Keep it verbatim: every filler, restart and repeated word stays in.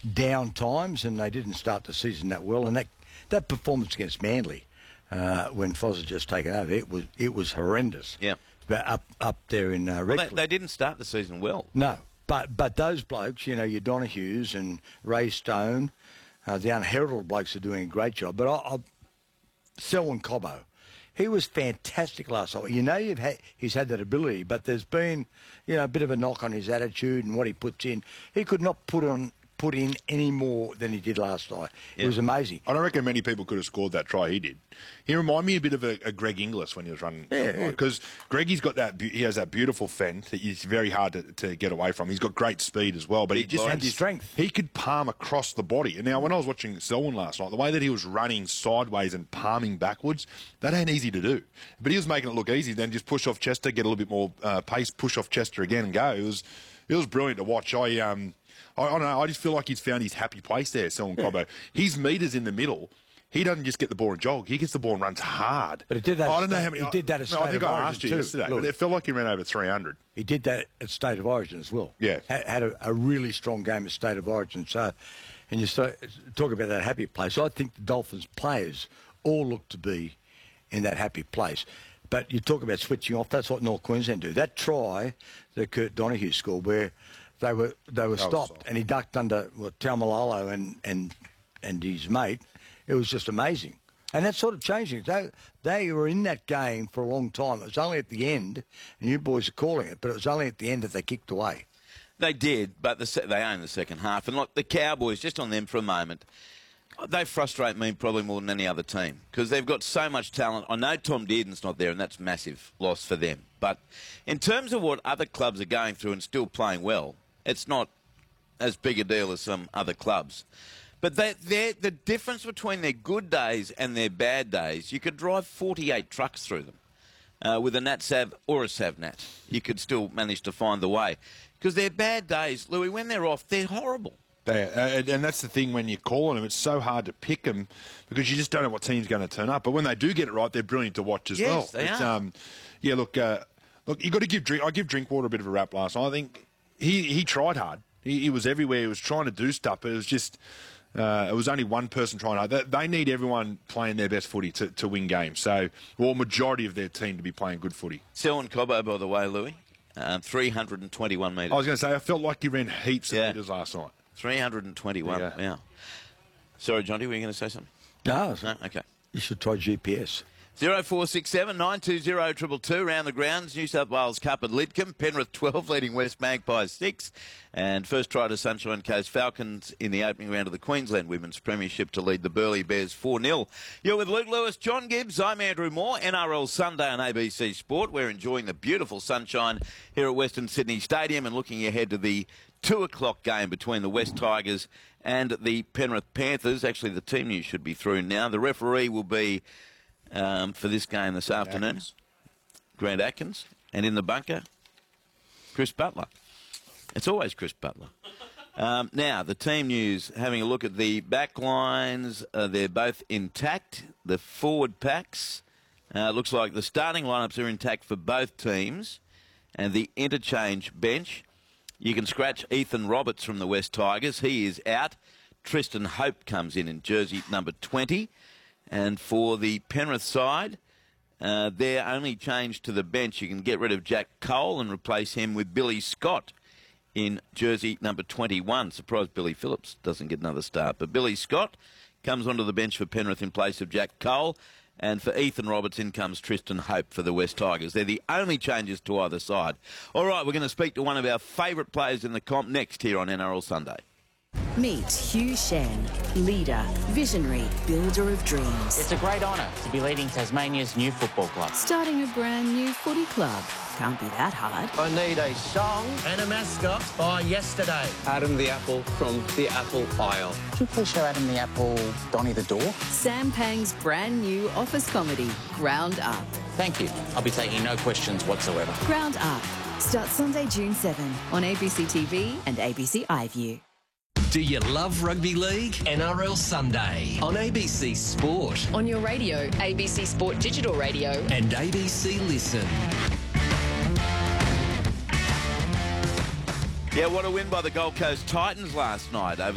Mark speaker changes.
Speaker 1: down times, and they didn't start the season that well. And that that performance against Manly, uh, when Foz had just taken over, it was it was horrendous.
Speaker 2: Yeah,
Speaker 1: but up up there in uh,
Speaker 2: well, they, they didn't start the season well.
Speaker 1: No, but but those blokes, you know, your Donahues and Ray Stone, uh, the unheralded blokes are doing a great job. But I, I, Selwyn Cobbo, he was fantastic last night. You know, you've had, he's had that ability, but there's been, you know, a bit of a knock on his attitude and what he puts in. He could not put on put in any more than he did last night. Yeah. It was amazing.
Speaker 3: I don't reckon many people could have scored that try he did. He reminded me a bit of a, a Greg Inglis when he was running.
Speaker 1: Yeah,
Speaker 3: because Greggy's got that. He has that beautiful fend that is very hard to, to get away from. He's got great speed as well, but he just
Speaker 1: had strength.
Speaker 3: He could palm across the body. And now, when I was watching Selwyn last night, the way that he was running sideways and palming backwards, that ain't easy to do. But he was making it look easy. Then just push off Chester, get a little bit more uh, pace, push off Chester again, and go. It was it was brilliant to watch. I um. I, I don't know, I just feel like he's found his happy place there, Selwyn yeah. Cobbo. His metres in the middle, he doesn't just get the ball and jog. He gets the ball and runs hard.
Speaker 1: But he did that.
Speaker 3: I don't know how many.
Speaker 1: He did that at
Speaker 3: no,
Speaker 1: State
Speaker 3: I think
Speaker 1: of
Speaker 3: I
Speaker 1: Origin
Speaker 3: asked you
Speaker 1: too.
Speaker 3: yesterday,
Speaker 1: Look,
Speaker 3: but it felt like he ran over three hundred.
Speaker 1: He did that at State of Origin as well.
Speaker 3: Yeah,
Speaker 1: had, had a, a really strong game at State of Origin. So, and you start, talk about that happy place. I think the Dolphins players all look to be in that happy place. But you talk about switching off. That's what North Queensland do. That try that Kurt Donahue scored, where They were they were stopped, and he ducked under well, Taumalolo and, and and his mate. It was just amazing, and that's sort of changing. They they were in that game for a long time. It was only at the end, and you boys are calling it, but it was only at the end that they kicked away.
Speaker 2: They did, but the, they owned the second half. And like the Cowboys, just on them for a moment, they frustrate me probably more than any other team because they've got so much talent. I know Tom Dearden's not there, and that's a massive loss for them. But in terms of what other clubs are going through and still playing well, it's not as big a deal as some other clubs. But they, the difference between their good days and their bad days, you could drive forty-eight trucks through them. Uh, with a NatSav or a SavNat, you could still manage to find the way. Because their bad days, Louis, when they're off, they're horrible.
Speaker 3: They, uh, and that's the thing when you're calling them, it's so hard to pick them because you just don't know what team's going to turn up. But when they do get it right, they're brilliant to watch as
Speaker 2: yes,
Speaker 3: well.
Speaker 2: They
Speaker 3: it's,
Speaker 2: are.
Speaker 3: Um, yeah, look, uh, look, you got to give drink. I give Drinkwater a bit of a rap last night. I think he he tried hard. He, he was everywhere. He was trying to do stuff, but it was just uh, it was only one person trying hard. They, they need everyone playing their best footy to, to win games. So, well, majority of their team to be playing good footy.
Speaker 2: Selwyn Cobbo, by the way, Louis, um, three hundred twenty-one metres.
Speaker 3: I was going to say, I felt like he ran heaps of
Speaker 2: yeah.
Speaker 3: metres last night.
Speaker 2: three hundred twenty-one. Yeah. yeah. Sorry, Johnny, were you going to say something?
Speaker 1: No.
Speaker 2: No. Okay.
Speaker 1: You should try G P S.
Speaker 2: zero four six seven nine two zero two two two round the grounds. New South Wales Cup at Lidcombe. Penrith twelve leading West Magpies six. And first try to Sunshine Coast Falcons in the opening round of the Queensland Women's Premiership to lead the Burleigh Bears four nil. You're with Luke Lewis, John Gibbs. I'm Andrew Moore. N R L Sunday on A B C Sport. We're enjoying the beautiful sunshine here at Western Sydney Stadium and looking ahead to the two o'clock game between the West Tigers and the Penrith Panthers. Actually, the team news should be through now. The referee will be um, for this game this Grant afternoon. Atkins. Grant Atkins. And in the bunker, Chris Butler. It's always Chris Butler. Um, now, the team news, having a look at the back lines, uh, they're both intact. The forward packs, uh, looks like the starting lineups are intact for both teams. And the interchange bench, you can scratch Ethan Roberts from the West Tigers. He is out. Tristan Hope comes in in jersey number twenty. And for the Penrith side, uh, their only change to the bench, you can get rid of Jack Cole and replace him with Billy Scott in jersey number twenty-one. Surprised Billy Phillips doesn't get another start. But Billy Scott comes onto the bench for Penrith in place of Jack Cole. And for Ethan Roberts, in comes Tristan Hope for the West Tigers. They're the only changes to either side. All right, we're going to speak to one of our favourite players in the comp next here on N R L Sunday.
Speaker 4: Meet Hugh Shen, leader, visionary, builder of dreams.
Speaker 5: It's a great honour to be leading Tasmania's new football club.
Speaker 4: Starting a brand new footy club. Can't be that hard.
Speaker 6: I need a song and a mascot by yesterday.
Speaker 7: Adam the Apple from the Apple Isle.
Speaker 5: Could you please show Adam the Apple Donny the Door?
Speaker 4: Sam Pang's brand new office comedy, Ground Up.
Speaker 5: Thank you. I'll be taking no questions whatsoever.
Speaker 4: Ground Up. Starts Sunday, June seventh on A B C T V and A B C iView.
Speaker 8: Do you love rugby league? N R L Sunday on A B C Sport.
Speaker 9: On your radio, A B C Sport Digital Radio.
Speaker 8: And A B C Listen.
Speaker 2: Yeah, what a win by the Gold Coast Titans last night over